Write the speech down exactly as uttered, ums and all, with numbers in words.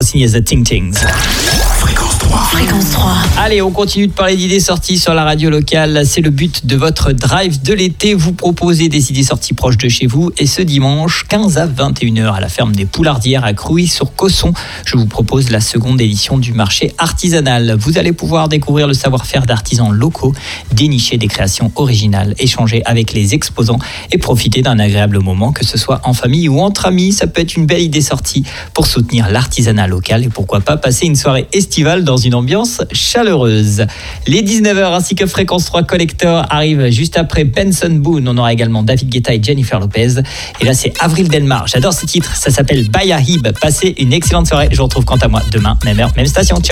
signé The Ting Tings. Fréquence trois. Fréquence trois. Allez, on continue de parler d'idées sorties sur la radio locale. C'est le but de votre drive de l'été. Vous proposez des idées sorties proches de chez vous. Et ce dimanche, quinze à vingt et une heures, à la ferme des Poulardières à Crouy-sur-Cosson, je vous propose la seconde édition du marché artisanal. Vous allez pouvoir découvrir le savoir-faire d'artisans locaux, dénicher des créations originales, échanger avec les exposants et profiter d'un agréable moment, que ce soit en famille ou entre amis. Ça peut être une belle idée sortie pour soutenir l'artisanat local et pourquoi pas passer une soirée estivale dans une ambiance chaleureuse. Les dix-neuf heures ainsi que Fréquence trois Collector arrivent juste après Benson Boone. On aura également David Guetta et Jennifer Lopez. Et là, c'est Avril Delmar. J'adore ce titre. Ça s'appelle Bayahib. Passez une excellente soirée. Je vous retrouve quant à moi demain, même heure, même station. Ciao.